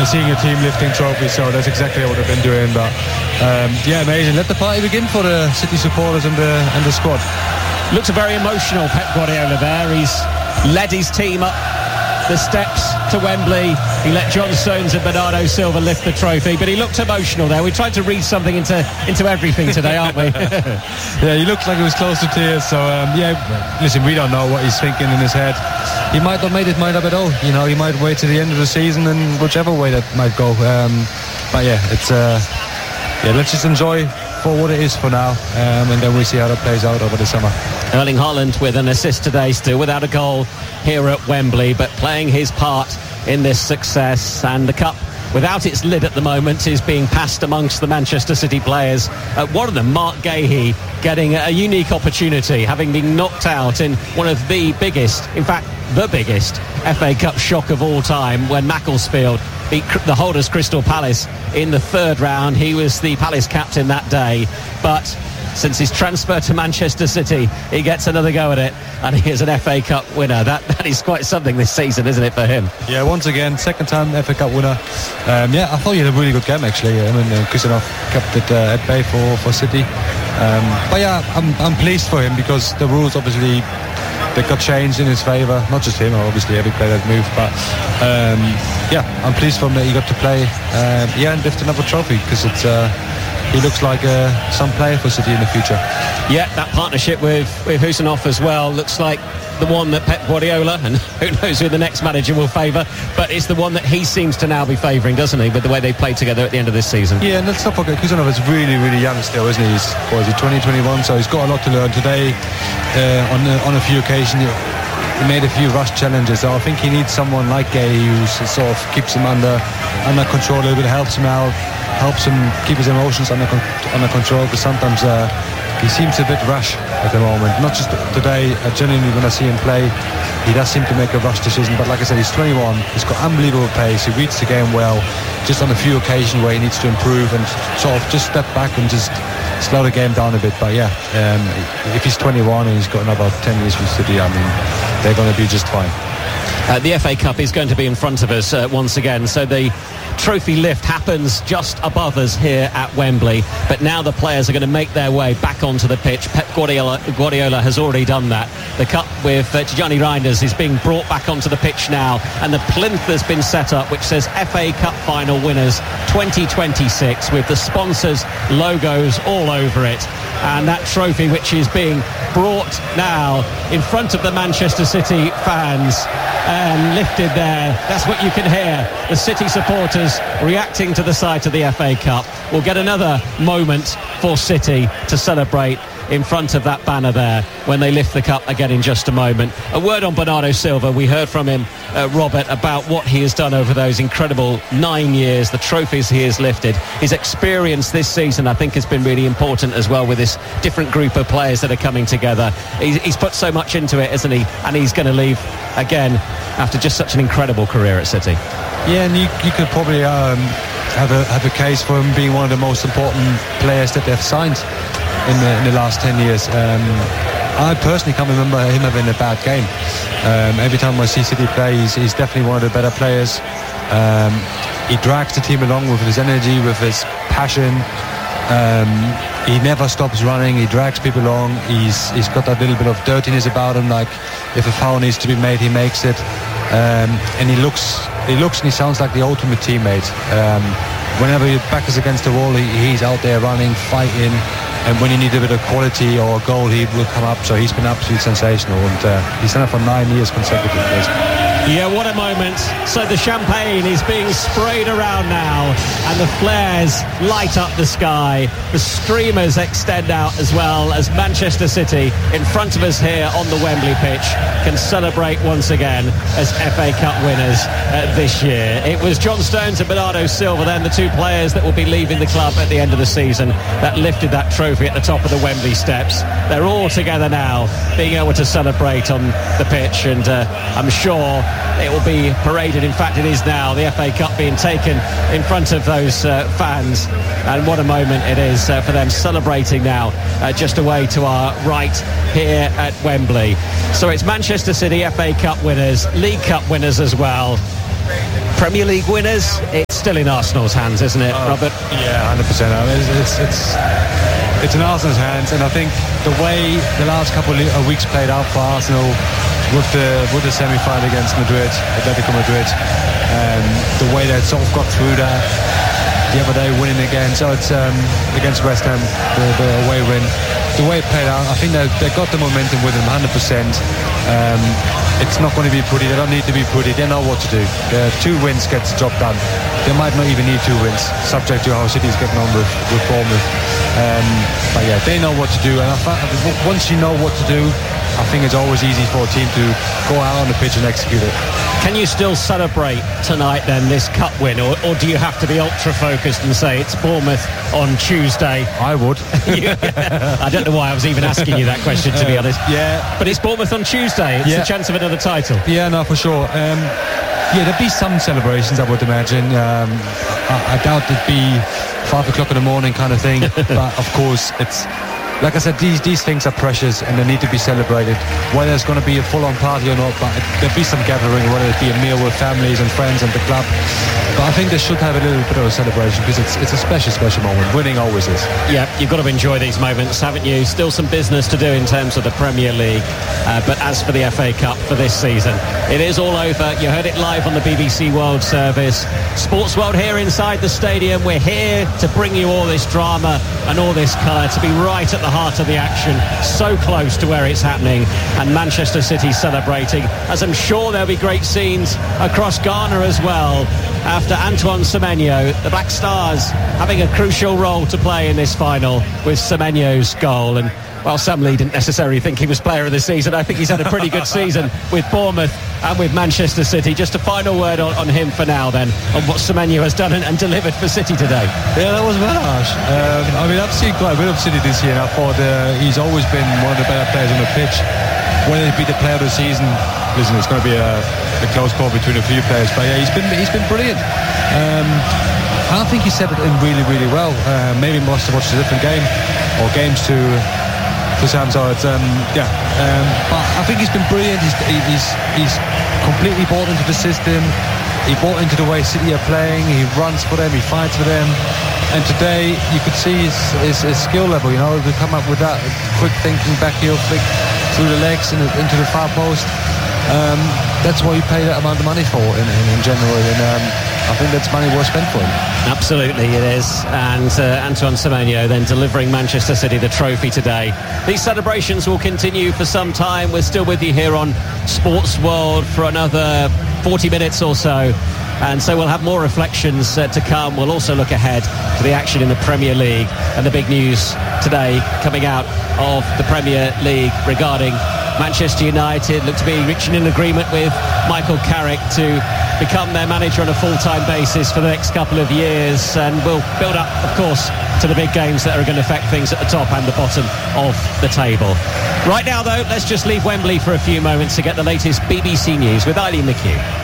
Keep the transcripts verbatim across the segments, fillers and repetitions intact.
and seeing your team lifting trophies. So that's exactly what they've been doing. But um, yeah, amazing. Let the party begin for the City supporters and the and the squad. Looks very emotional, Pep Guardiola there. He's led his team up the steps to Wembley. He let John Stones and Bernardo Silva lift the trophy, but he looked emotional there. We tried to read something into into everything today, aren't we? Yeah, he looked like he was close to tears. So um, yeah, listen, we don't know what he's thinking in his head. He might not made his mind up at all. You know, he might wait to the end of the season, and whichever way that might go. Um, but yeah, it's uh, yeah, let's just enjoy for what it is for now, um, and then we see how that plays out over the summer. Erling Haaland with an assist today, still without a goal here at Wembley, but playing his part in this success. And the cup, without its lid at the moment, is being passed amongst the Manchester City players. Uh, one of them, Mark Gahey, getting a unique opportunity, having been knocked out in one of the biggest, in fact the biggest F A Cup shock of all time, when Macclesfield beat the holders Crystal Palace in the third round. He was the Palace captain that day, but since his transfer to Manchester City, he gets another go at it, and he is an F A Cup winner. That that is quite something this season, isn't it, for him? Yeah, once again, second time F A Cup winner. Um, yeah, I thought he had a really good game, actually. I mean, uh, Kusanov kept it uh, at bay for, for City. Um, but yeah, I'm, I'm pleased for him, because the rules obviously they got changed in his favour. Not just him, obviously every player that moved. But um, yeah, I'm pleased for him that he got to play. Uh, yeah, and lift another trophy, because it's... Uh, he looks like uh, some player for City in the future. Yeah, that partnership with, with Husanov as well looks like the one that Pep Guardiola, and who knows who the next manager will favour, but it's the one that he seems to now be favouring, doesn't he, with the way they played together at the end of this season. Yeah, and let's not forget, Husanov is really, really young still, isn't he? He's, what is he, twenty, twenty-one, so he's got a lot to learn. Today, uh, on, uh, on a few occasions, he made a few rush challenges, so I think he needs someone like Gay who sort of keeps him under, under control a little bit, helps him out, helps him keep his emotions under, under control, because sometimes uh, he seems a bit rash at the moment. Not just today, uh, genuinely when I see him play, he does seem to make a rush decision, but like I said, he's twenty-one, he's got unbelievable pace, he reads the game well, just on a few occasions where he needs to improve and sort of just step back and just slow the game down a bit. But yeah, um, if he's twenty-one and he's got another ten years with City, I mean, they're going to be just fine. Uh, the F A Cup is going to be in front of us uh, once again, so the trophy lift happens just above us here at Wembley, but now the players are going to make their way back onto the pitch. Pep Guardiola, Guardiola has already done that. The cup with uh, Tijani Reinders is being brought back onto the pitch now, and the plinth has been set up which says F A Cup final winners twenty twenty-six, with the sponsors' logos all over it, and that trophy which is being brought now in front of the Manchester City fans and lifted there. That's what you can hear, the City supporters reacting to the sight of the F A Cup. We'll get another moment for City to celebrate in front of that banner there when they lift the cup again in just a moment. A word on Bernardo Silva. We heard from him, uh, Robert, about what he has done over those incredible nine years, the trophies he has lifted. His experience this season, I think, has been really important as well, with this different group of players that are coming together. He's, he's put so much into it, isn't he? And he's going to leave again after just such an incredible career at City. Yeah, and you, you could probably um, have a have a case for him being one of the most important players that they've signed in the, in the last ten years. Um, I personally can't remember him having a bad game. Um, every time I see City play, he's, he's definitely one of the better players. Um, he drags the team along with his energy, with his passion. Um, he never stops running. He drags people along. He's he's got that little bit of dirtiness about him. Like if a foul needs to be made, he makes it. Um, and he looks he looks and he sounds like the ultimate teammate. Um, whenever your back is against the wall, he, he's out there running, fighting. And when you need a bit of quality or a goal, he will come up. So he's been absolutely sensational, and uh, he's done it for nine years consecutively. Yeah, what a moment. So the champagne is being sprayed around now, and the flares light up the sky. The streamers extend out as well, as Manchester City, in front of us here on the Wembley pitch, can celebrate once again as F A Cup winners uh, this year. It was John Stones and Bernardo Silva, then the two players that will be leaving the club at the end of the season, that lifted that trophy at the top of the Wembley steps. They're all together now, being able to celebrate on the pitch, and uh, I'm sure it will be paraded. In fact, it is now, the F A Cup being taken in front of those uh, fans, and what a moment it is uh, for them, celebrating now uh, just away to our right here at Wembley. So it's Manchester City F A Cup winners, League Cup winners as well. Premier League winners, it's still in Arsenal's hands, isn't it, oh, Robert? Yeah, one hundred percent. It's, it's, it's, it's in Arsenal's hands, and I think the way the last couple of weeks played out for Arsenal with the with the semi-final against Madrid, Atletico Madrid, um, the way they sort of got through that, the other day winning again, so it's um, against West Ham, the, the away win. The way it played out, I think they they got the momentum with them one hundred percent. Um, it's not going to be pretty. They don't need to be pretty. They know what to do. The two wins gets the job done. They might not even need two wins, subject to how City's getting on with, with Bournemouth. Um, but yeah, they know what to do. And I thought, once you know what to do, I think it's always easy for a team to go out on the pitch and execute it. Can you still celebrate tonight then, this cup win, or, or do you have to be ultra focused and say it's Bournemouth on Tuesday? I would. I don't know why I was even asking you that question, to be honest. Uh, yeah. But it's Bournemouth on Tuesday. It's yeah. a chance of another title. Yeah, no, for sure. Um, yeah, there'd be some celebrations, I would imagine. Um, I, I doubt it'd be five o'clock in the morning kind of thing. But of course, it's... Like I said, these these things are precious and they need to be celebrated. Whether it's going to be a full-on party or not, but it, there'll be some gathering, whether it be a meal with families and friends and the club. But I think they should have a little bit of a celebration because it's it's a special, special moment. Winning always is. Yeah, you've got to enjoy these moments, haven't you? Still some business to do in terms of the Premier League. Uh, but as for the F A Cup for this season, it is all over. You heard it live on the B B C World Service. Sports World here inside the stadium. We're here to bring you all this drama and all this colour, to be right at the heart of the action, so close to where it's happening, and Manchester City celebrating, as I'm sure there'll be great scenes across Ghana as well, after Antoine Semenyo, the Black Stars having a crucial role to play in this final with Semenyo's goal. And well, Sam Lee didn't necessarily think he was player of the season. I think he's had a pretty good season with Bournemouth and with Manchester City. Just a final word on, on him for now then, on what Semenyo has done and, and delivered for City today. Yeah, that was very harsh. Um, I mean, I've seen quite a bit of City this year, and I thought uh, he's always been one of the better players on the pitch. Whether it be the player of the season, listen, it's going to be a, a close call between a few players, but yeah, he's been he's been brilliant. Um, I think he set it in really, really well. Uh, maybe must have watched a different game or games to. To Sam, so it's, um, yeah, um, but I think he's been brilliant. He's, he's he's completely bought into the system. He bought into the way City are playing. He runs for them. He fights for them. And today you could see his, his, his skill level. You know, to come up with that quick thinking back heel flick through the legs and into the far post. Um, that's what you pay that amount of money for in, in, in general. And um, I think that's money well spent for him. Absolutely it is. And uh, Antoine Semenyo then delivering Manchester City the trophy today. These celebrations will continue for some time. We're still with you here on Sports World for another forty minutes or so. And so we'll have more reflections uh, to come. We'll also look ahead to the action in the Premier League and the big news today coming out of the Premier League regarding Manchester United. Look to be reaching an agreement with Michael Carrick to become their manager on a full-time basis for the next couple of years, and we'll build up, of course, to the big games that are going to affect things at the top and the bottom of the table. Right now, though, let's just leave Wembley for a few moments to get the latest B B C News with Eileen McHugh.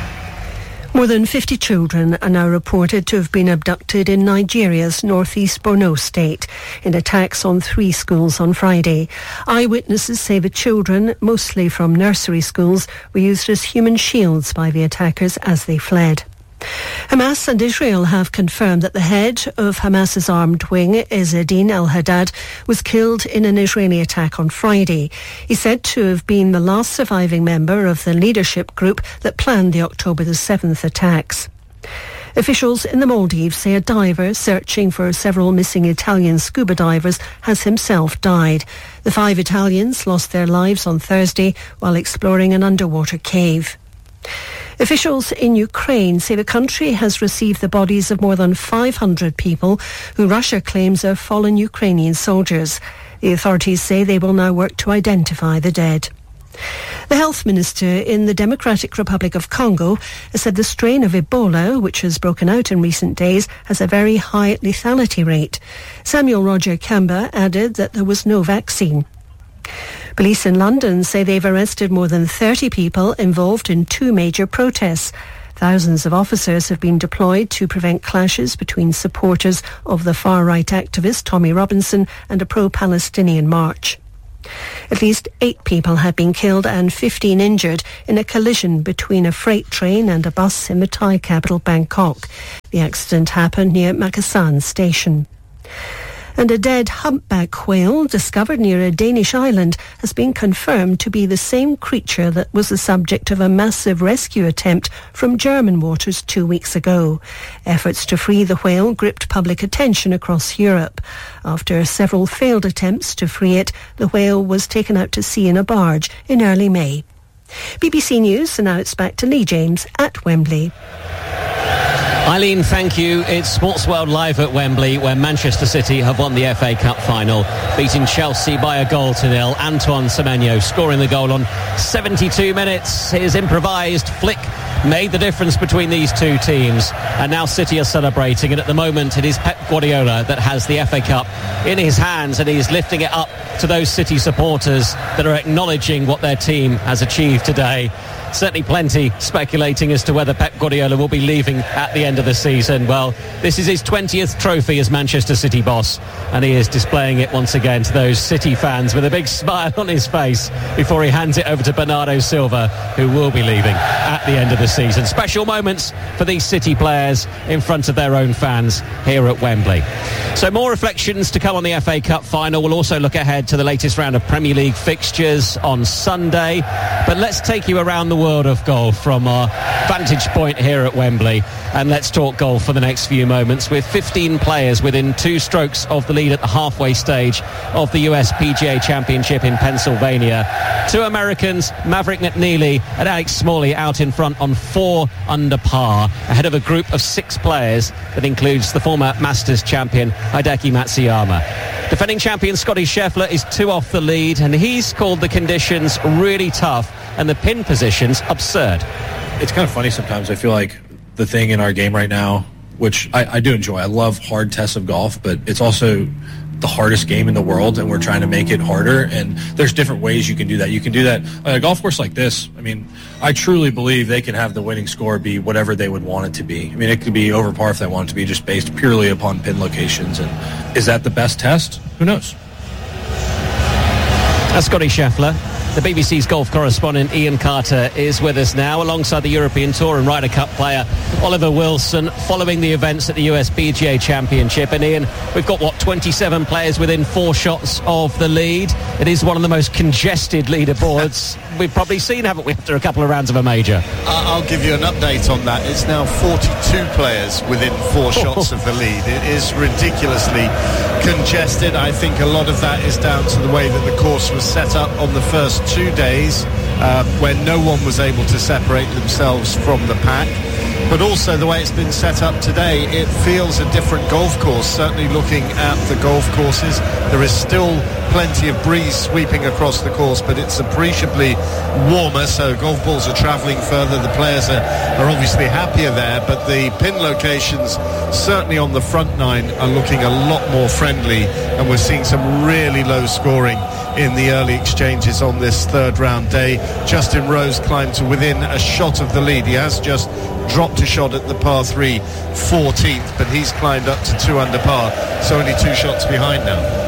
More than fifty children are now reported to have been abducted in Nigeria's northeast Borno state in attacks on three schools on Friday. Eyewitnesses say the children, mostly from nursery schools, were used as human shields by the attackers as they fled. Hamas and Israel have confirmed that the head of Hamas's armed wing, Izzeddin al-Haddad, was killed in an Israeli attack on Friday. He's said to have been the last surviving member of the leadership group that planned the October the seventh attacks. Officials in the Maldives say a diver searching for several missing Italian scuba divers has himself died. The five Italians lost their lives on Thursday while exploring an underwater cave. Officials in Ukraine say the country has received the bodies of more than five hundred people who Russia claims are fallen Ukrainian soldiers. The authorities say they will now work to identify the dead. The health minister in the Democratic Republic of Congo has said the strain of Ebola, which has broken out in recent days, has a very high lethality rate. Samuel Roger Kamba added that there was no vaccine. Police in London say they've arrested more than thirty people involved in two major protests. Thousands of officers have been deployed to prevent clashes between supporters of the far-right activist Tommy Robinson and a pro-Palestinian march. At least eight people have been killed and fifteen injured in a collision between a freight train and a bus in the Thai capital Bangkok. The accident happened near Makassan station. And a dead humpback whale discovered near a Danish island has been confirmed to be the same creature that was the subject of a massive rescue attempt from German waters two weeks ago. Efforts to free the whale gripped public attention across Europe. After several failed attempts to free it, the whale was taken out to sea in a barge in early May. B B C News, and now it's back to Lee James at Wembley. Eileen, thank you. It's Sports World Live at Wembley, where Manchester City have won the F A Cup final, beating Chelsea by a goal to nil. Antoine Semenyo scoring the goal on seventy-two minutes. His improvised flick made the difference between these two teams, and now City are celebrating, and at the moment it is Pep Guardiola that has the F A Cup in his hands, and he's lifting it up to those City supporters that are acknowledging what their team has achieved today. Certainly plenty speculating as to whether Pep Guardiola will be leaving at the end of the season. Well, this is his twentieth trophy as Manchester City boss, and he is displaying it once again to those City fans with a big smile on his face before he hands it over to Bernardo Silva, who will be leaving at the end of the season. Special moments for these City players in front of their own fans here at Wembley. So more reflections to come on the F A Cup final. We'll also look ahead to the latest round of Premier League fixtures on Sunday. But let's take you around the world of golf from our vantage point here at Wembley, and let's talk golf for the next few moments, with fifteen players within two strokes of the lead at the halfway stage of the U S P G A Championship in Pennsylvania. Two Americans, Maverick McNealy and Alex Smalley, out in front on four under par, ahead of a group of six players that includes the former Masters champion Hideki Matsuyama. Defending champion Scotty Scheffler is two off the lead, and he's called the conditions really tough and the pin positions absurd. It's kind of funny sometimes. I feel like the thing in our game right now, which I, I do enjoy, I love hard tests of golf, but it's also the hardest game in the world, and we're trying to make it harder, and there's different ways you can do that. You can do that on a golf course like this. I mean, I truly believe they can have the winning score be whatever they would want it to be. I mean, it could be over par if they want it to be, just based purely upon pin locations. And is that the best test? Who knows? That's Scotty Scheffler. The B B C's golf correspondent Ian Carter is with us now, alongside the European Tour and Ryder Cup player Oliver Wilson, following the events at the U S P G A Championship. And Ian, we've got, what, twenty-seven players within four shots of the lead. It is one of the most congested leaderboards we've probably seen, haven't we, after a couple of rounds of a major? I'll give you an update on that. It's now forty-two players within four shots of the lead. It is ridiculously congested. I think a lot of that is down to the way that the course was set up on the first two days, uh, when no one was able to separate themselves from the pack. But also the way it's been set up today, it feels a different golf course. Certainly looking at the golf courses, there is still plenty of breeze sweeping across the course, but it's appreciably warmer, so golf balls are travelling further. The players are, are obviously happier there, but the pin locations, certainly on the front nine, are looking a lot more friendly, and we're seeing some really low scoring in the early exchanges on this third round day. Justin Rose climbed to within a shot of the lead. He has just dropped a shot at the par three fourteenth, but he's climbed up to two under par, so only two shots behind now.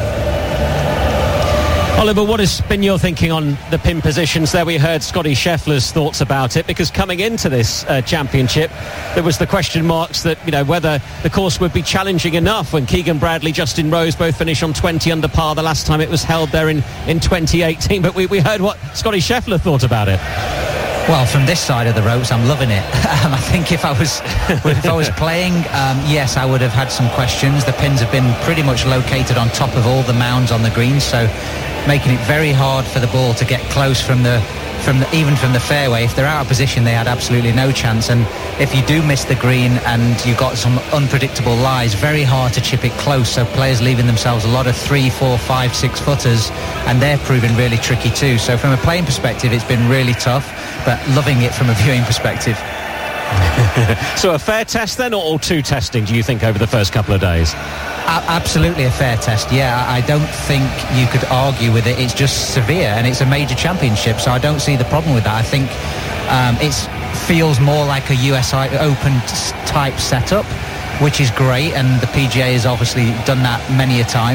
Oliver, what has been your thinking on the pin positions there? We heard Scotty Scheffler's thoughts about it, because coming into this uh, championship, there was the question marks that, you know, whether the course would be challenging enough when Keegan Bradley, Justin Rose both finished on twenty under par the last time it was held there in, in twenty eighteen. But we, we heard what Scotty Scheffler thought about it. Well, from this side of the ropes, I'm loving it. Um, I think if I was if I was playing, um, yes, I would have had some questions. The pins have been pretty much located on top of all the mounds on the green, so making it very hard for the ball to get close from the from the, even from the fairway. If they're out of position, they had absolutely no chance. And if you do miss the green and you've got some unpredictable lies, very hard to chip it close. So players leaving themselves a lot of three, four, five, six footers, and they're proving really tricky too. So from a playing perspective, it's been really tough, but loving it from a viewing perspective. So a fair test then, or too testing, do you think, over the first couple of days? A- absolutely a fair test, yeah. I don't think you could argue with it. It's just severe, and it's a major championship, so I don't see the problem with that. I think um, it feels more like a U S Open type setup, which is great, and the P G A has obviously done that many a time.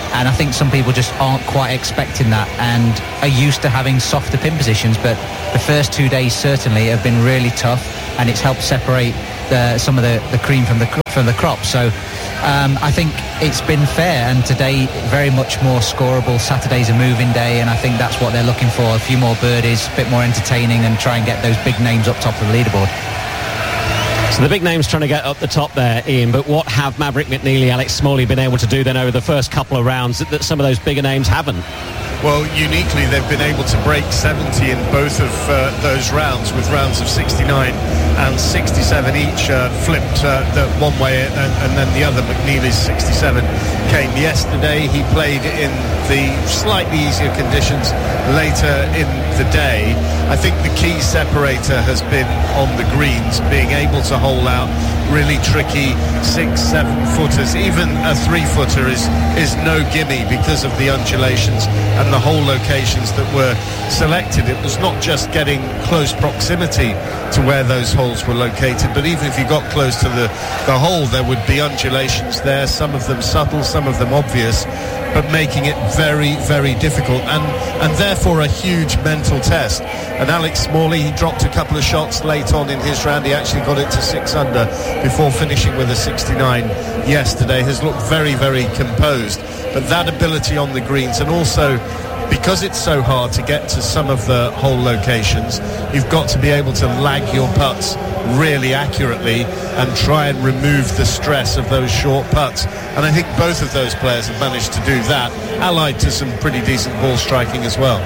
and I think some people just aren't quite expecting that and are used to having softer pin positions, but the first two days certainly have been really tough, and it's helped separate the, some of the, the cream from the from the crop. So um, I think it's been fair, and today very much more scoreable. Saturday's a moving day, and I think that's what they're looking for: a few more birdies, a bit more entertaining, and try and get those big names up top of the leaderboard. So the big names trying to get up the top there, Ian, but what have Maverick McNeely, Alex Smalley been able to do then over the first couple of rounds that, that some of those bigger names haven't? Well, uniquely, they've been able to break seventy in both of uh, those rounds, with rounds of sixty-nine and sixty-seven each uh, flipped uh, the one way and, and then the other. McNeely's sixty-seven came yesterday. He played in the slightly easier conditions later in the day. I think the key separator has been on the greens, being able to hole out really tricky six, seven footers. Even a three footer is is no gimme because of the undulations and the hole locations that were selected. It was not just getting close proximity to where those holes were located, but even if you got close to the, the hole, there would be undulations there, some of them subtle, some of them obvious, but making it very, very difficult and, and therefore a huge mental test. And Alex Smalley, he dropped a couple of shots late on in his round. He actually got it to six under before finishing with a sixty-nine yesterday. Has looked very, very composed. But that ability on the greens, and also because it's so hard to get to some of the hole locations, you've got to be able to lag your putts really accurately and try and remove the stress of those short putts. And I think both of those players have managed to do that, allied to some pretty decent ball striking as well.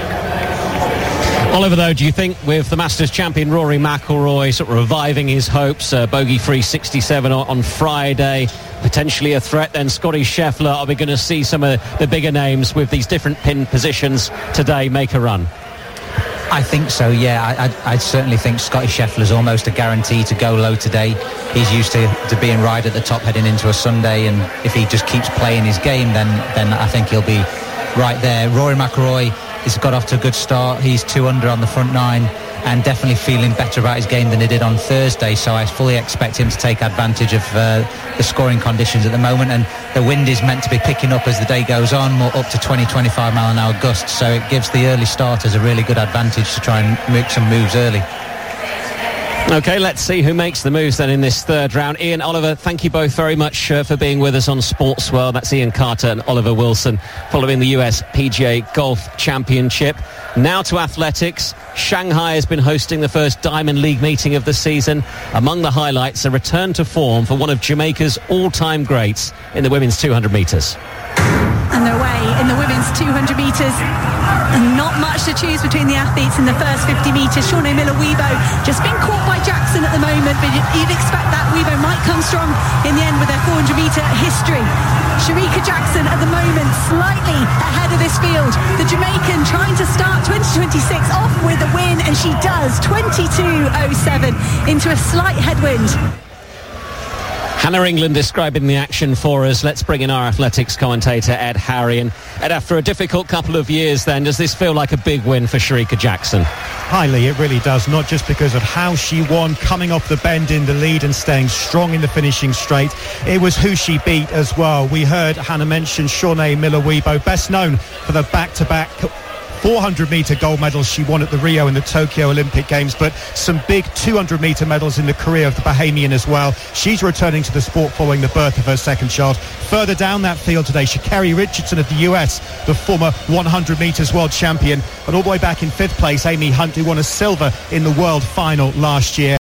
Oliver, though, do you think with the Masters champion Rory McIlroy sort of reviving his hopes, uh, bogey-free sixty-seven on, on Friday, potentially a threat, then Scotty Scheffler, are we going to see some of the bigger names with these different pin positions today make a run? I think so, yeah. I, I'd, I'd certainly think Scotty Scheffler's almost a guarantee to go low today. He's used to, to being right at the top heading into a Sunday, and if he just keeps playing his game, then, then I think he'll be right there. Rory McIlroy has got off to a good start. He's two under on the front nine and definitely feeling better about his game than he did on Thursday, so I fully expect him to take advantage of uh, the scoring conditions at the moment, and the wind is meant to be picking up as the day goes on, more up to twenty, twenty-five mile an hour gusts, so it gives the early starters a really good advantage to try and make some moves early. OK, let's see who makes the moves then in this third round. Ian, Oliver, thank you both very much uh, for being with us on Sports World. That's Ian Carter and Oliver Wilson following the U S P G A Golf Championship. Now to athletics. Shanghai has been hosting the first Diamond League meeting of the season. Among the highlights, a return to form for one of Jamaica's all-time greats in the women's two hundred metres. And they're away in the women's two hundred metres. Not much to choose between the athletes in the first fifty metres. Shawnee Miller-Weibo just been caught by Jackson at the moment, but you'd expect that Weibo might come strong in the end with their four hundred metre history. Shericka Jackson at the moment slightly ahead of this field. The Jamaican trying to start twenty twenty-six off with a win, and she does, twenty-two oh seven into a slight headwind. Hannah England describing the action for us. Let's bring in our athletics commentator, Ed Harry. And Ed, after a difficult couple of years then, does this feel like a big win for Shericka Jackson? Highly, it really does, not just because of how she won, coming off the bend in the lead and staying strong in the finishing straight. It was who she beat as well. We heard Hannah mention Shawnee Miller-Weibo, best known for the back-to-back four hundred metre gold medals she won at the Rio and the Tokyo Olympic Games, but some big two hundred metre medals in the career of the Bahamian as well. She's returning to the sport following the birth of her second child. Further down that field today, Sha'Carri Richardson of the U S, the former one hundred metres world champion, and all the way back in fifth place, Amy Hunt, who won a silver in the world final last year.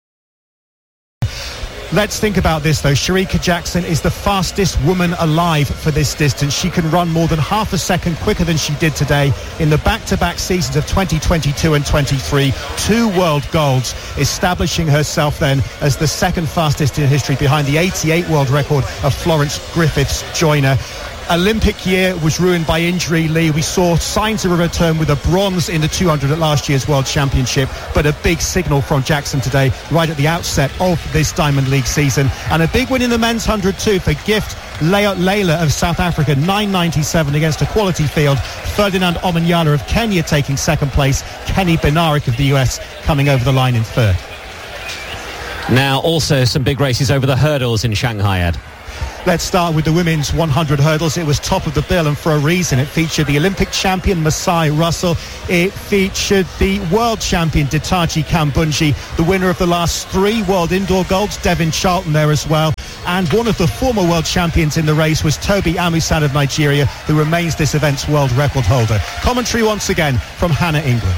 Let's think about this, though. Shericka Jackson is the fastest woman alive for this distance. She can run more than half a second quicker than she did today in the back-to-back seasons of twenty twenty-two and twenty-three. Two world golds, establishing herself then as the second fastest in history behind the eighty-eight world record of Florence Griffiths Joyner. Olympic year was ruined by injury, Lee. We saw signs of a return with a bronze in the two hundred at last year's World Championship, but a big signal from Jackson today, right at the outset of this Diamond League season. And a big win in the men's one hundred too for Gift Layla of South Africa, nine ninety-seven against a quality field. Ferdinand Omanyala of Kenya taking second place. Kenny Benarik of the U S coming over the line in third. Now also some big races over the hurdles in Shanghai, Ed. Let's start with the women's one hundred hurdles. It was top of the bill, and for a reason. It featured the Olympic champion Masai Russell. It featured the world champion Ditaji Kambunji, the winner of the last three world indoor golds, Devin Charlton there as well. And one of the former world champions in the race was Toby Amusan of Nigeria, who remains this event's world record holder. Commentary once again from Hannah England.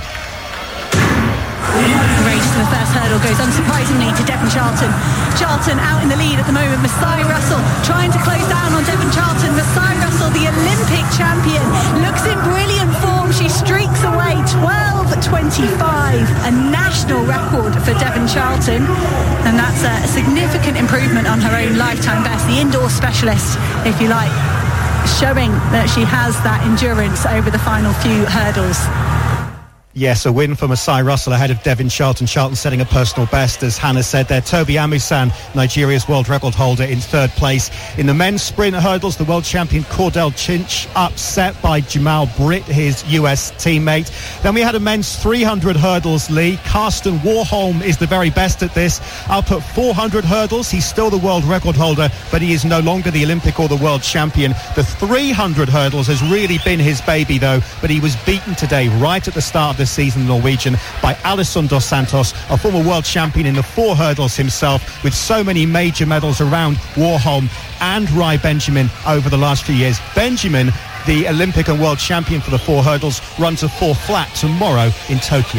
The race to the first hurdle goes unsurprisingly to Devin Charlton. Charlton out in the lead at the moment. Masai Russell trying to close down on Devin Charlton. Masai Russell, the Olympic champion, looks in brilliant form. She streaks away twelve twenty-five, a national record for Devin Charlton, and that's a significant improvement on her own lifetime best. The indoor specialist, if you like, showing that she has that endurance over the final few hurdles. Yes, a win for Masai Russell ahead of Devin Charlton. Charlton setting a personal best, as Hannah said there. Toby Amusan, Nigeria's world record holder, in third place. In the men's sprint hurdles, the world champion Cordell Chinch upset by Jamal Britt, his U S teammate. Then we had a men's three hundred hurdles, Lee. Karsten Warholm is the very best at this. Up at four hundred hurdles, he's still the world record holder, but he is no longer the Olympic or the world champion. The three hundred hurdles has really been his baby, though, but he was beaten today, right at the start of the season, Norwegian, by Alisson dos Santos, a former world champion in the four hurdles himself, with so many major medals around Warholm and Rai Benjamin over the last few years. Benjamin, the Olympic and world champion for the four hurdles, runs a four flat tomorrow in Tokyo.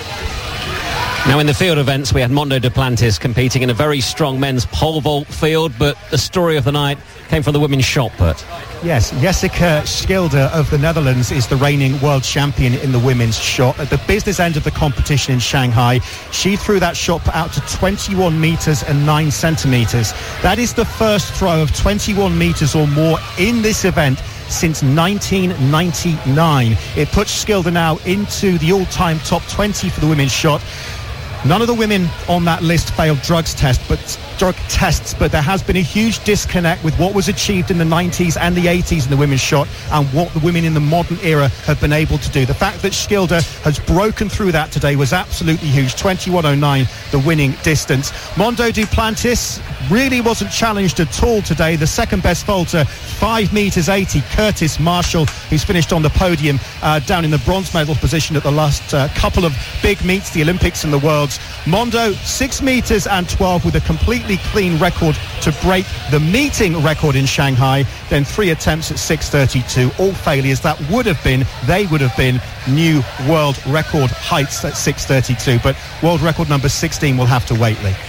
Now in the field events, we had Mondo Duplantis competing in a very strong men's pole vault field, but the story of the night came from the women's shot put. Yes, Jessica Schilder of the Netherlands is the reigning world champion in the women's shot. At the business end of the competition in Shanghai, she threw that shot put out to twenty-one metres and nine centimetres. That is the first throw of twenty-one metres or more in this event since nineteen ninety-nine. It puts Schilder now into the all-time top twenty for the women's shot. None of the women on that list failed drugs test, but drug tests, but there has been a huge disconnect with what was achieved in the nineties and the eighties in the women's shot and what the women in the modern era have been able to do. The fact that Schilder has broken through that today was absolutely huge. twenty-one oh nine, the winning distance. Mondo Duplantis really wasn't challenged at all today. The second best vaulter, five metres eighty, Curtis Marshall, who's finished on the podium uh, down in the bronze medal position at the last uh, couple of big meets, the Olympics and the Worlds. Mondo, six metres and twelve with a completely clean record to break the meeting record in Shanghai. Then three attempts at six thirty-two, all failures. That would have been, they would have been new world record heights at six thirty-two. But world record number sixteen will have to wait, Lee.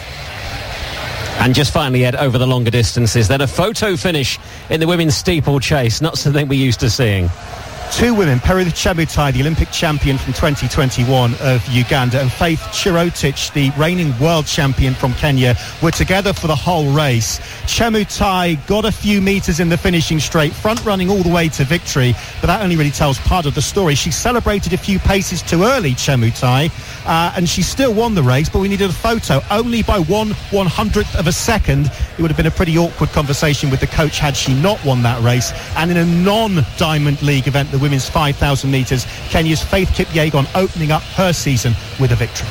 And just finally, Ed, over the longer distances, then a photo finish in the women's steeplechase, not something we're used to seeing. Two women, Perith Chemutai, the Olympic champion from twenty twenty-one of Uganda, and Faith Chirotich, the reigning world champion from Kenya, were together for the whole race. Chemutai got a few metres in the finishing straight, front running all the way to victory, but that only really tells part of the story. She celebrated a few paces too early, Chemutai, uh, and she still won the race, but we needed a photo only by one one hundredth of a second. It would have been a pretty awkward conversation with the coach had she not won that race. And in a non-Diamond League event, the women's five thousand metres, Kenya's Faith Kipyegon opening up her season with a victory.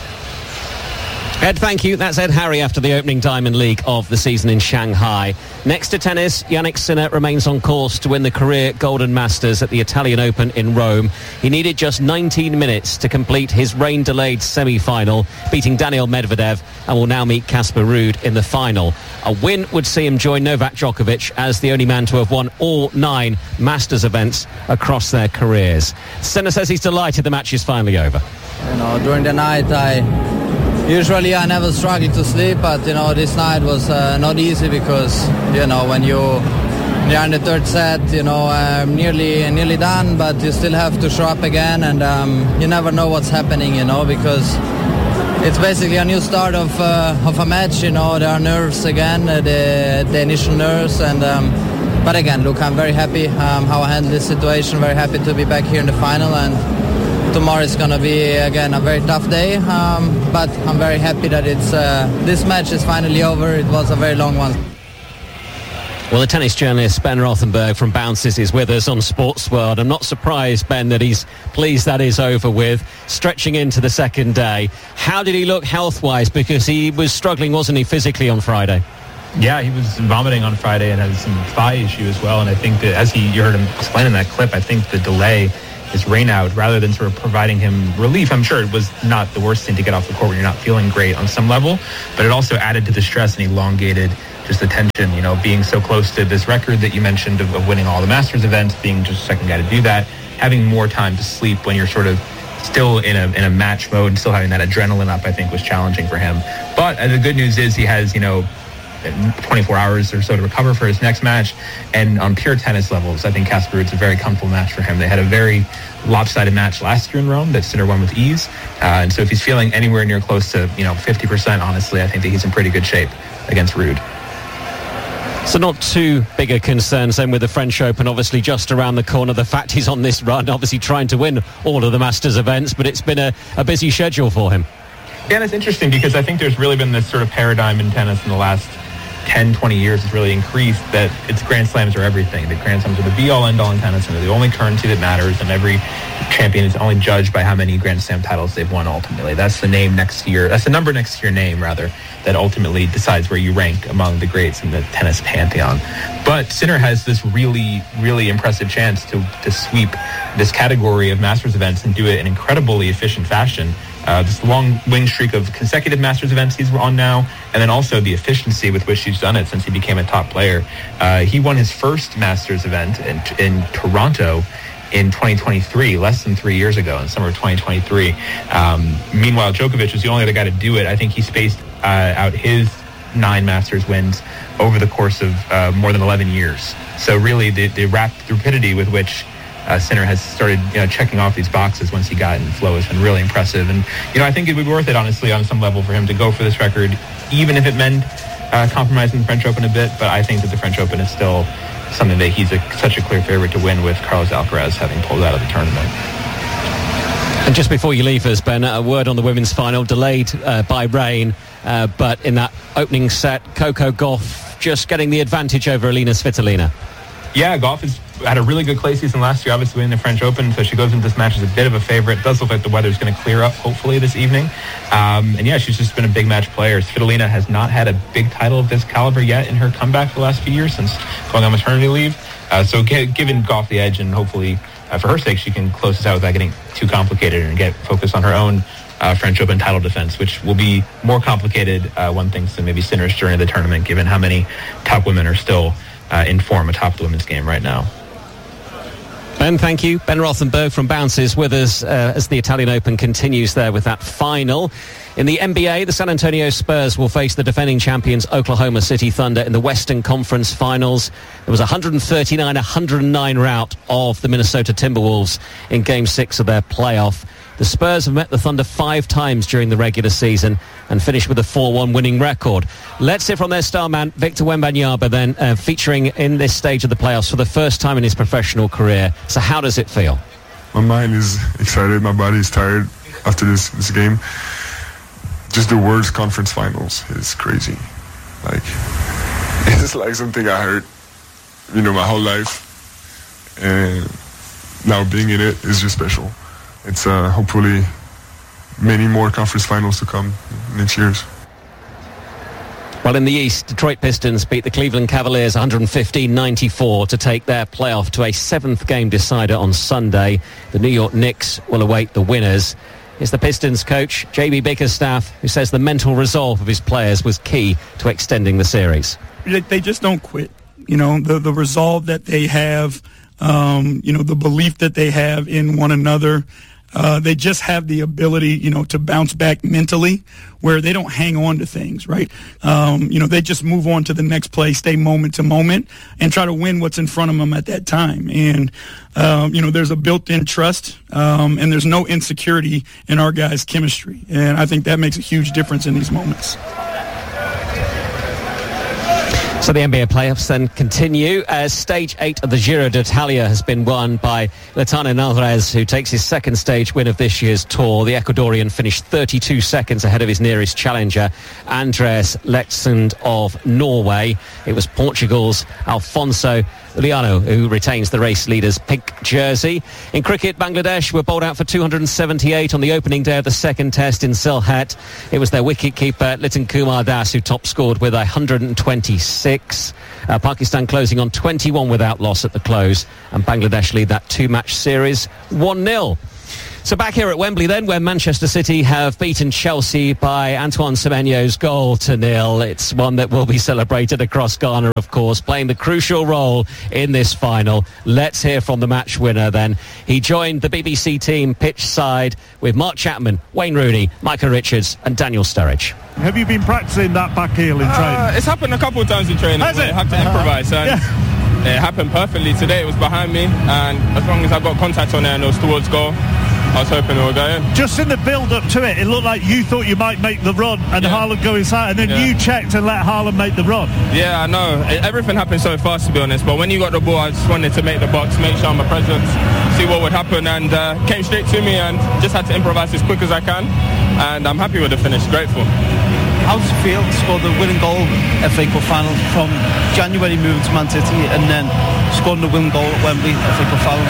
Ed, thank you. That's Ed Harry after the opening Diamond League of the season in Shanghai. Next to tennis, Jannik Sinner remains on course to win the career Golden Masters at the Italian Open in Rome. He needed just nineteen minutes to complete his rain-delayed semi-final, beating Daniil Medvedev, and will now meet Casper Ruud in the final. A win would see him join Novak Djokovic as the only man to have won all nine Masters events across their careers. Sinner says he's delighted the match is finally over. You know, during the night I... Usually I never struggle to sleep, but you know this night was uh, not easy because you know when you you're in the third set, you know um, nearly nearly done, but you still have to show up again, and um, you never know what's happening, you know, because it's basically a new start of uh, of a match. You know, there are nerves again, uh, the the initial nerves, and um, but again, look, I'm very happy um, how I handled this situation. Very happy to be back here in the final, and tomorrow is going to be again a very tough day, um, but I'm very happy that it's uh, this match is finally over. It was a very long one. Well, the tennis journalist Ben Rothenberg from Bounces is with us on Sports World. I'm not surprised, Ben, that he's pleased that is over with, stretching into the second day. How did he look health-wise? Because he was struggling, wasn't he, physically on Friday? Yeah, he was vomiting on Friday and had some thigh issue as well. And I think that, as he you heard him explain in that clip, I think the delay, his rain out, rather than sort of providing him relief, I'm sure it was not the worst thing to get off the court when you're not feeling great on some level, but it also added to the stress and elongated just the tension, you know, being so close to this record that you mentioned of, of winning all the Masters events, being just the second guy to do that, having more time to sleep when you're sort of still in a in a match mode and still having that adrenaline up, I think was challenging for him. But uh, the good news is he has, you know, twenty-four hours or so to recover for his next match. And on pure tennis levels, I think Casper Ruud's a very comfortable match for him. They had a very lopsided match last year in Rome that Sinner won with ease. Uh, and so if he's feeling anywhere near close to, you know, fifty percent, honestly, I think that he's in pretty good shape against Ruud. So not too big a concern then with the French Open, obviously just around the corner. The fact he's on this run, obviously trying to win all of the Masters events, but it's been a, a busy schedule for him. Yeah, and it's interesting because I think there's really been this sort of paradigm in tennis in the last ten, twenty years has really increased that it's Grand Slams are everything. The Grand Slams are the be-all, end-all in tennis, and they're the only currency that matters, and every champion is only judged by how many Grand Slam titles they've won ultimately. That's the name next to your, that's the number next to your name, rather, that ultimately decides where you rank among the greats in the tennis pantheon. But Sinner has this really, really impressive chance to, to sweep this category of Masters events and do it in incredibly efficient fashion. Uh, this long wing streak of consecutive Masters events he's on now, and then also the efficiency with which he's done it since he became a top player. Uh, he won his first Masters event in, in Toronto in twenty twenty-three, less than three years ago, in summer of twenty twenty-three. Um, meanwhile, Djokovic was the only other guy to do it. I think he spaced uh, out his nine Masters wins over the course of uh, more than eleven years. So really, the, the, rap, the rapidity with which Uh, Sinner has started, you know, checking off these boxes once he got in flow has been really impressive. And, you know, I think it would be worth it, honestly, on some level for him to go for this record, even if it meant uh, compromising the French Open a bit. But I think that the French Open is still something that he's a, such a clear favorite to win, with Carlos Alcaraz having pulled out of the tournament. And just before you leave us, Ben, a word on the women's final, delayed uh, by rain, uh, but in that opening set, Coco Gauff just getting the advantage over Alina Svitolina. Yeah, Gauff has had a really good clay season last year, obviously winning the French Open, so she goes into this match as a bit of a favorite. It does look like the weather's going to clear up, hopefully, this evening. Um, and yeah, she's just been a big match player. Svitolina has not had a big title of this caliber yet in her comeback the last few years since going on maternity leave. Uh, so g- giving Gauff the edge, and hopefully, uh, for her sake, she can close this out without getting too complicated and get focused on her own uh, French Open title defense, which will be more complicated, uh, one thinks, than maybe Sinner's journey of the tournament, given how many top women are still uh, in form atop the women's game right now. Ben, thank you. Ben Rothenberg from Bounces with us uh, as the Italian Open continues there with that final. In the N B A, the San Antonio Spurs will face the defending champions Oklahoma City Thunder in the Western Conference Finals. There was a one thirty-nine one hundred nine rout of the Minnesota Timberwolves in Game six of their playoff. The Spurs have met the Thunder five times during the regular season and finished with a four one winning record. Let's hear from their star man, Victor Wembanyama, then uh, featuring in this stage of the playoffs for the first time in his professional career. So how does it feel? My mind is excited. My body is tired after this, this game. Just the words conference finals is crazy. Like, it's like something I heard, you know, my whole life. And now being in it is just special. It's uh, hopefully many more conference finals to come next year's. Well, in the East, Detroit Pistons beat the Cleveland Cavaliers one fifteen ninety-four to take their playoff to a seventh game decider on Sunday. The New York Knicks will await the winners. It's the Pistons coach, J B Bickerstaff, who says the mental resolve of his players was key to extending the series. They just don't quit. You know, the, the resolve that they have, um, you know, the belief that they have in one another. Uh, they just have the ability, you know, to bounce back mentally, where they don't hang on to things, right? Um, you know, they just move on to the next play, stay moment to moment, and try to win what's in front of them at that time. And, um, you know, there's a built-in trust, um, and there's no insecurity in our guys' chemistry. And I think that makes a huge difference in these moments. So the N B A playoffs then continue as stage eight of the Giro d'Italia has been won by Leitano Alvarez, who takes his second stage win of this year's Tour. The Ecuadorian finished thirty-two seconds ahead of his nearest challenger, Andres Leksand of Norway. It was Portugal's Alfonso Liano who retains the race leader's pink jersey. In cricket, Bangladesh were bowled out for two hundred seventy-eight on the opening day of the second test in Sylhet. It was their wicket-keeper Liton Kumar Das who top scored with one hundred twenty-six. Uh, Pakistan closing on twenty-one without loss at the close, and Bangladesh lead that two-match series one nil. So back here at Wembley then, where Manchester City have beaten Chelsea by Antoine Semenyo's goal to nil. It's one that will be celebrated across Ghana, of course, playing the crucial role in this final. Let's hear from the match winner then. He joined the B B C team pitch side with Mark Chapman, Wayne Rooney, Micah Richards and Daniel Sturridge. Have you been practising that back heel in training? Uh, it's happened a couple of times in training. Has it? I have to improvise. And yeah. It happened perfectly today. It was behind me, and as long as I got contact on it and it was towards goal, I was hoping it would go in. Just in the build-up to it, it looked like you thought you might make the run and yeah. Haaland go inside, and then yeah. you checked and let Haaland make the run. Yeah, I know. It, everything happened so fast, to be honest, but when you got the ball, I just wanted to make the box, make sure I'm a presence, see what would happen, and uh, came straight to me and just had to improvise as quick as I can, and I'm happy with the finish, grateful. How does it feel to score the winning goal F A Cup final from January moving to Man City and then scoring the winning goal at Wembley F A Cup final?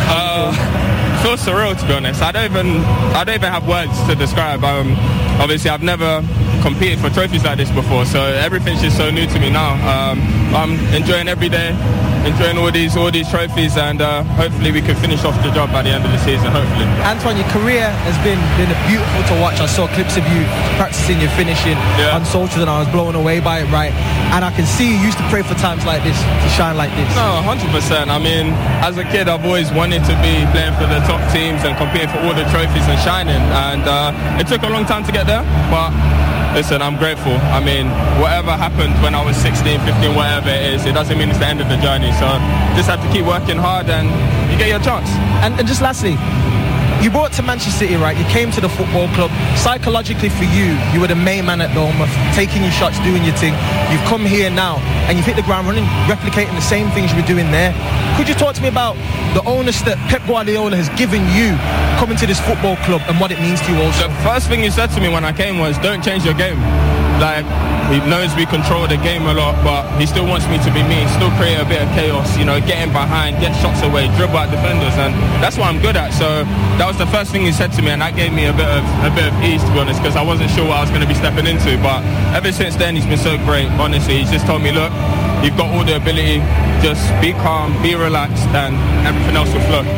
Uh, it feels surreal, to be honest. I don't even I don't even have words to describe. Um, obviously, I've never competed for trophies like this before, so everything's just so new to me now. Um, I'm enjoying every day, enjoying all these all these trophies, and uh, hopefully we can finish off the job by the end of the season, hopefully. Antoine, your career has been, been beautiful to watch. I saw clips of you practicing your finishing yeah. on socials, and I was blown away by it, right? And I can see you used to pray for times like this, to shine like this. No, one hundred percent. I mean, as a kid, I've always wanted to be playing for the top teams and competing for all the trophies and shining, and uh, it took a long time to get there, but listen, I'm grateful. I mean, whatever happened when I was sixteen, fifteen, whatever it is, it doesn't mean it's the end of the journey. So just have to keep working hard and you get your chance. And, and just lastly, you brought to Manchester City, right? You came to the football club. Psychologically for you, you were the main man at Bournemouth, taking your shots, doing your thing. You've come here now and you've hit the ground running, replicating the same things you were doing there. Could you talk to me about the onus that Pep Guardiola has given you coming to this football club and what it means to you also? The first thing he said to me when I came was, don't change your game. Like, he knows we control the game a lot, but he still wants me to be me, still create a bit of chaos, you know, getting behind, get shots away, dribble at defenders, and that's what I'm good at. So that was the first thing he said to me, and that gave me a bit of a bit of ease, to be honest, because I wasn't sure what I was going to be stepping into. But ever since then, he's been so great, honestly. He's just told me, look, you've got all the ability, just be calm, be relaxed, and everything else will flow.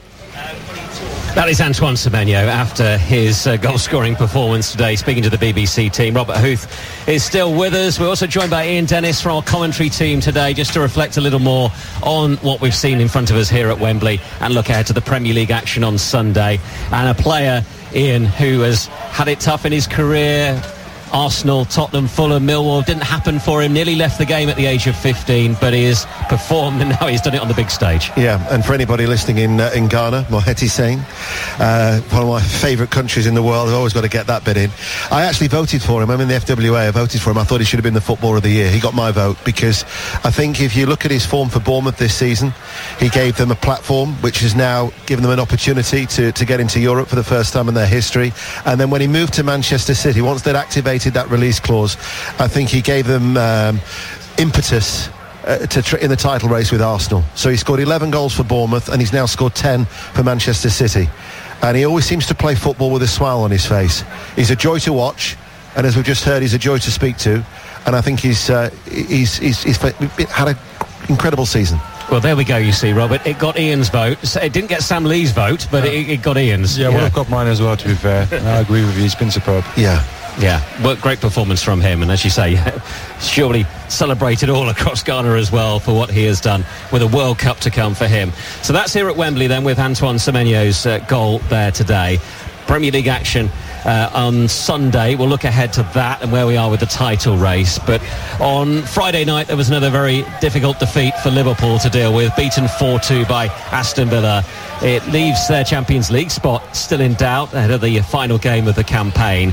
That is Antoine Semenyo after his uh, goal-scoring performance today, speaking to the B B C team. Robert Huth is still with us. We're also joined by Ian Dennis from our commentary team today, just to reflect a little more on what we've seen in front of us here at Wembley and look ahead to the Premier League action on Sunday. And a player, Ian, who has had it tough in his career. Arsenal, Tottenham, Fulham, Millwall, didn't happen for him, nearly left the game at the age of fifteen, but he has performed and now he's done it on the big stage. Yeah, and for anybody listening in uh, in Ghana, Moheti Singh, uh, one of my favourite countries in the world, I've always got to get that bit in. I actually voted for him. I'm in the F W A, I voted for him. I thought he should have been the Footballer of the Year. He got my vote because I think if you look at his form for Bournemouth this season, he gave them a platform which has now given them an opportunity to, to get into Europe for the first time in their history. And then when he moved to Manchester City, once they'd activated that release clause, I think he gave them um, impetus uh, to tr- in the title race with Arsenal. So he scored eleven goals for Bournemouth and he's now scored ten for Manchester City, and he always seems to play football with a smile on his face. He's a joy to watch, and as we've just heard, he's a joy to speak to, and I think he's uh, he's, he's, he's had an incredible season. Well, there we go, you see, Robert. It got Ian's vote. It didn't get Sam Lee's vote, but yeah. it, it got Ian's. Yeah, yeah. Well, I've got mine as well, to be fair. I agree with you. He's been superb. Yeah. Yeah, well, great performance from him, and as you say, surely celebrated all across Ghana as well for what he has done, with a World Cup to come for him. So that's here at Wembley then, with Antoine Semenyo's uh, goal there today. Premier League action uh, on Sunday. We'll look ahead to that and where we are with the title race. But on Friday night, there was another very difficult defeat for Liverpool to deal with, beaten four two by Aston Villa. It leaves their Champions League spot still in doubt ahead of the final game of the campaign.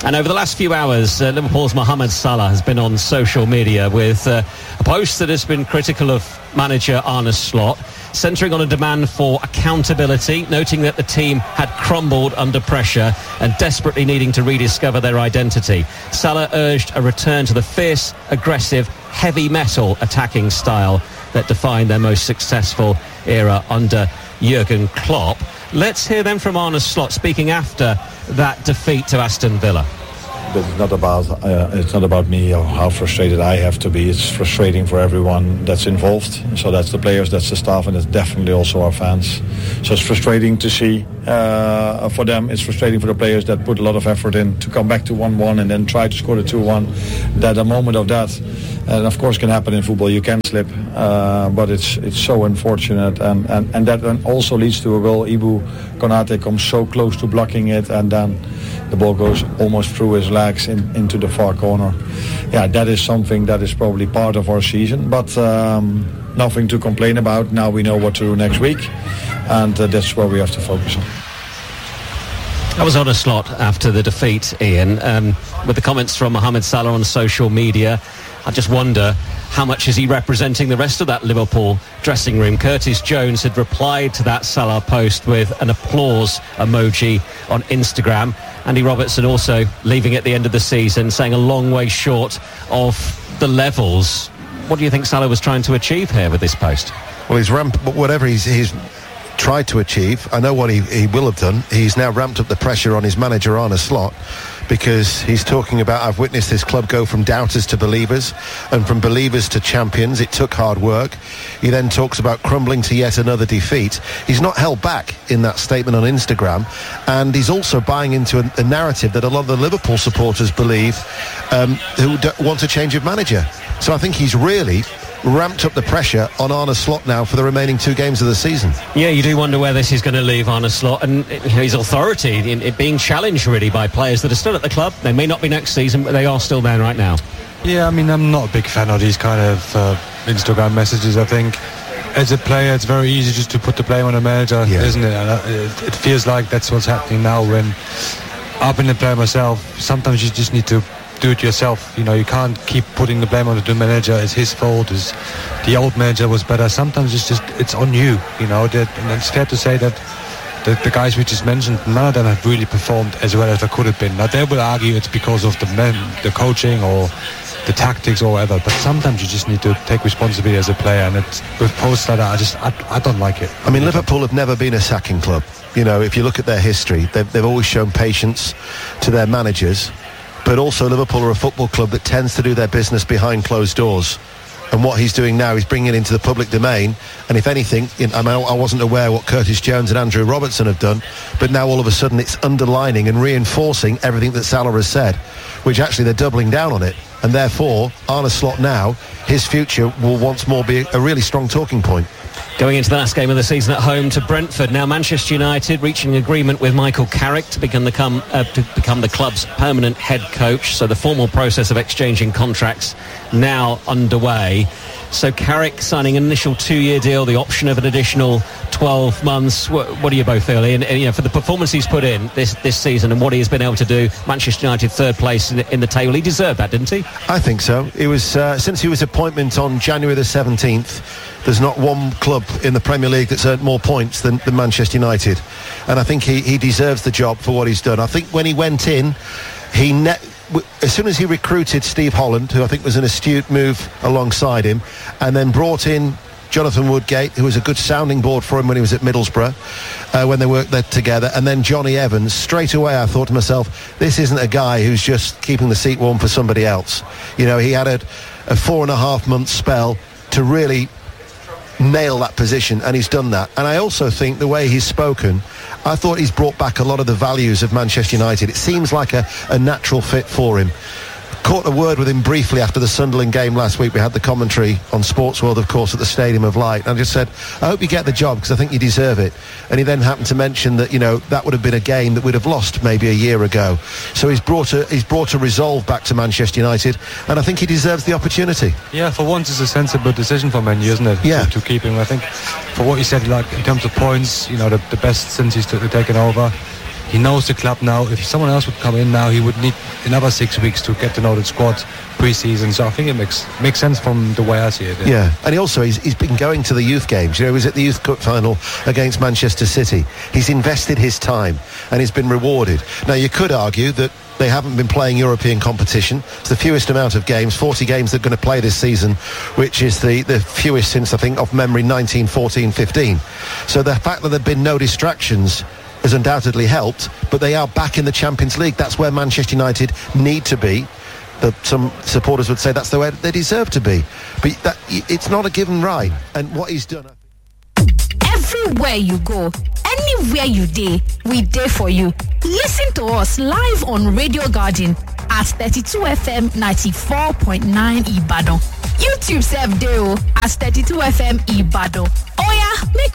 And over the last few hours, uh, Liverpool's Mohamed Salah has been on social media with uh, a post that has been critical of manager Arne Slot, centering on a demand for accountability, noting that the team had crumbled under pressure and desperately needing to rediscover their identity. Salah urged a return to the fierce, aggressive, heavy metal attacking style that defined their most successful era under Jurgen Klopp. Let's hear then from Arne Slot speaking after that defeat to Aston Villa. But it's not about uh, it's not about me or how frustrated I have to be. It's frustrating for everyone that's involved. So that's the players, that's the staff, and it's definitely also our fans. So it's frustrating to see uh, for them. It's frustrating for the players that put a lot of effort in to come back to one one and then try to score the two one. That a moment of that, and of course, can happen in football. You can slip, uh, but it's it's so unfortunate, and, and, and that also leads to a goal. Ibu Konate comes so close to blocking it, and then the ball goes almost through his legs in, into the far corner. Yeah, that is something that is probably part of our season, but um, nothing to complain about. Now we know what to do next week, and uh, that's where we have to focus on. That was Arne Slot after the defeat, Ian, um, with the comments from Mohamed Salah on social media. I just wonder, how much is he representing the rest of that Liverpool dressing room? Curtis Jones had replied to that Salah post with an applause emoji on Instagram. Andy Robertson also leaving at the end of the season, saying a long way short of the levels. What do you think Salah was trying to achieve here with this post? Well, he's ramped, whatever he's, he's tried to achieve, I know what he, he will have done. He's now ramped up the pressure on his manager, Arne Slot, because he's talking about, I've witnessed this club go from doubters to believers and from believers to champions. It took hard work. He then talks about crumbling to yet another defeat. He's not held back in that statement on Instagram, and he's also buying into a, a narrative that a lot of the Liverpool supporters believe, um, who d- want a change of manager. So I think he's really ramped up the pressure on Arne Slot now for the remaining two games of the season. Yeah, you do wonder where this is going to leave Arne Slot and his authority in it being challenged really by players that are still at the club. They may not be next season, but they are still there right now. Yeah, I mean, I'm not a big fan of these kind of uh, Instagram messages. I think as a player, it's very easy just to put the blame on the manager, yeah. isn't it? And uh, it? It feels like that's what's happening now. When I've been a player myself, sometimes you just need to do it yourself. You know, you can't keep putting the blame on the manager. It's his fault. It's, the old manager was better. Sometimes it's just it's on you. You know, that, and it's fair to say that the, the guys we just mentioned, none of them have really performed as well as they could have been. Now they will argue it's because of the men, the coaching or the tactics or whatever. But sometimes you just need to take responsibility as a player. And it's, with posts like that, I just I, I don't like it. I mean, Liverpool have never been a sacking club. You know, if you look at their history, they've, they've always shown patience to their managers. But also Liverpool are a football club that tends to do their business behind closed doors. And what he's doing now is bringing it into the public domain. And if anything, I mean, I wasn't aware what Curtis Jones and Andrew Robertson have done, but now all of a sudden it's underlining and reinforcing everything that Salah has said, which actually they're doubling down on it. And therefore, Arne Slot now, his future will once more be a really strong talking point. Going into the last game of the season at home to Brentford. Now Manchester United reaching agreement with Michael Carrick to become the, com- uh, to become the club's permanent head coach. So the formal process of exchanging contracts now underway. So Carrick signing an initial two-year deal, the option of an additional twelve months. What, what do you both feel, Ian? You know, for the performance he's put in this this season and what he has been able to do, Manchester United third place in the, in the table. He deserved that, didn't he? I think so. It was uh, since he was appointment on January the seventeenth. There's not one club in the Premier League that's earned more points than, than Manchester United, and I think he, he deserves the job for what he's done. I think when he went in, he net. As soon as he recruited Steve Holland, who I think was an astute move alongside him, and then brought in Jonathan Woodgate, who was a good sounding board for him when he was at Middlesbrough, uh, when they worked there together, and then Johnny Evans, straight away I thought to myself, this isn't a guy who's just keeping the seat warm for somebody else. You know, he had a, a four and a half month spell to really nail that position, and he's done that. And I also think the way he's spoken, I thought he's brought back a lot of the values of Manchester United. It seems like a, a natural fit for him. Caught a word with him briefly after the Sunderland game last week. We had the commentary on Sports World, of course, at the Stadium of Light. And I just said, I hope you get the job because I think you deserve it. And he then happened to mention that, you know, that would have been a game that we'd have lost maybe a year ago. So he's brought a he's brought a resolve back to Manchester United, and I think he deserves the opportunity. Yeah, for once it's a sensible decision for Man U, isn't it? Yeah. To, to keep him. I think for what he said, like in terms of points, you know, the, the best since he's t- taken over. he knows the club now. If someone else would come in now, he would need another six weeks to get to know the squad pre-season. So I think it makes makes sense from the way I see it. Yeah, yeah. And he also he's, he's been going to the youth games. You know, he was at the Youth Cup final against Manchester City. He's invested his time and he's been rewarded. Now you could argue that they haven't been playing European competition. It's the fewest amount of games, forty games they're going to play this season, which is the, the fewest since, I think, off memory, nineteen fourteen fifteen. So the fact that there have been no distractions has undoubtedly helped, but they are back in the Champions League. That's where Manchester United need to be. The, some supporters would say that's the way they deserve to be. But that, it's not a given right. And what he's done... Everywhere you go, anywhere you day, we day for you. Listen to us live on Radio Garden at thirty-two F M ninety-four point nine Ibadan. YouTube self deo at thirty-two F M Ibadan. Oh yeah, make